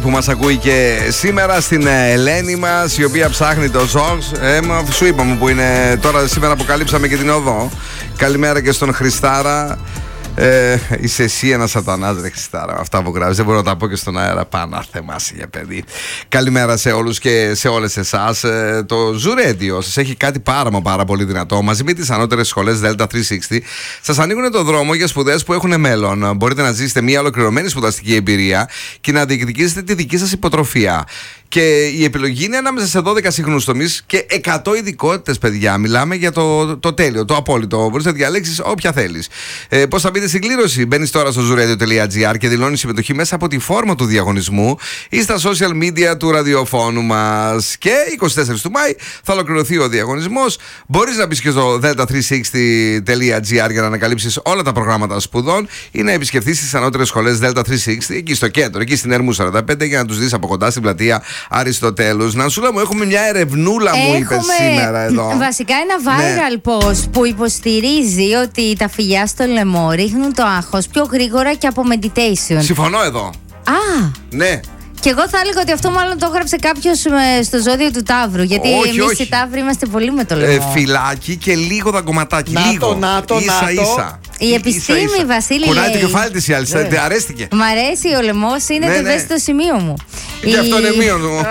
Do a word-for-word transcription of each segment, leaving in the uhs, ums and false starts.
Που μας ακούει και σήμερα, στην Ελένη μας, η οποία ψάχνει το Zox. Ε, σου είπαμε που είναι τώρα. Σήμερα αποκαλύψαμε και την οδό. Καλημέρα και στον Χριστάρα. Ε, είσαι εσύ ένα σατανάς, ρε Χριστάρα. Αυτά που γράφεις δεν μπορώ να τα πω και στον αέρα. Πάνα θεμάσαι για παιδί. Καλημέρα σε όλους και σε όλες εσάς. Ε, το Zoo Radio σας έχει κάτι πάρα μα πάρα πολύ δυνατό. Μαζί με τις ανώτερες σχολές Delta τριακόσια εξήντα σας ανοίγουν το δρόμο για σπουδές που έχουν μέλλον. Μπορείτε να ζήσετε μια ολοκληρωμένη σπουδαστική εμπειρία και να διεκδικήσετε τη δική σας υποτροφία. Και η επιλογή είναι ανάμεσα σε δώδεκα σύγχρονους τομείς και εκατό ειδικότητες, παιδιά. Μιλάμε για το, το τέλειο, το απόλυτο. Μπορείς να διαλέξεις όποια θέλεις. Ε, πώς θα μπείτε στην κλήρωση? Μπαίνεις τώρα στο zooradio τελεία gr και δηλώνεις συμμετοχή μέσα από τη φόρμα του διαγωνισμού ή στα social media του ραδιοφώνου μας. Και είκοσι τέσσερις του Μάη θα ολοκληρωθεί ο διαγωνισμός. Μπορείς να μπεις και στο delta τριακόσια εξήντα τελεία gr για να ανακαλύψεις όλα τα προγράμματα σπουδών ή να επισκεφθείς τις ανώτερες σχολές Delta τριακόσια εξήντα εκεί στο κέντρο, εκεί στην Ερμού σαράντα πέντε, για να τους δεις από κοντά στην πλατεία Αριστοτέλους. Νανσούλα μου, έχουμε μια ερευνούλα, μου είπε σήμερα εδώ. Βασικά ένα viral ναι. post που υποστηρίζει ότι τα φιλιά στο λαιμό ρίχνουν το άγχος πιο γρήγορα και από meditation. Συμφωνώ εδώ. Α! Ναι. Και εγώ θα έλεγα ότι αυτό μάλλον το έγραψε κάποιος στο ζώδιο του Ταύρου. Γιατί εμείς οι Ταύροι είμαστε πολύ με το λαιμό. Ε, φυλάκι και λίγο δαγκωματάκι. Να λίγο. Το, να το, ίσα, να το. ίσα. Η επιστήμη, ίσα, ίσα. Βασίλη. Κουράει το κεφάλι της η άλλη. Ναι. Αρέστηκε. Μ' αρέσει ο λαιμός, είναι ναι, το ευαίσθητο ναι. σημείο μου. Και η... αυτό είναι μείον μου.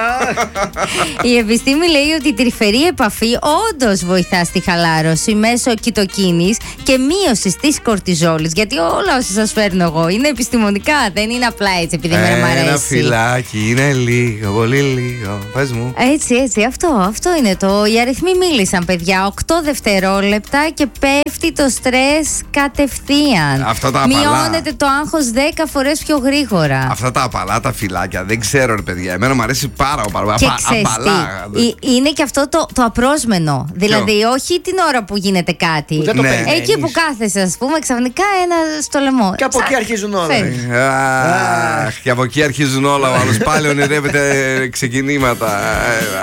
Η επιστήμη λέει ότι η τρυφερή επαφή όντως βοηθά στη χαλάρωση μέσω κοιτοκίνης και μείωση της κορτιζόλης. Γιατί όλα όσα σας φέρνω εγώ είναι επιστημονικά, δεν είναι απλά έτσι επειδή εμένα μ' αρέσει. Ένα φυλάκι είναι λίγο, πολύ λίγο. Πες μου. Έτσι, έτσι, αυτό, αυτό είναι το. Οι αριθμοί μίλησαν, παιδιά. οκτώ δευτερόλεπτα και πέφτει το στρες κατευθείαν. Αυτά τα απαλά. Μειώνεται το άγχος δέκα φορές πιο γρήγορα. Αυτά τα απαλά τα φυλάκια, δεν ξέρω, ρε παιδιά. Εμένα μου αρέσει πάρα πολύ. Και ξέρεις τι, είναι και αυτό το, το απρόσμενο. Δηλαδή, Ποιο? όχι την ώρα που γίνεται κάτι. Δεν το ναι. Εκεί που κάθεσαι, ας πούμε, ξαφνικά ένα στο λαιμό. Και από εκεί αρχίζουν όλα. Αχ, και από εκεί αρχίζουν όλα. Ο άλλος πάλι ονειρεύεται ξεκινήματα.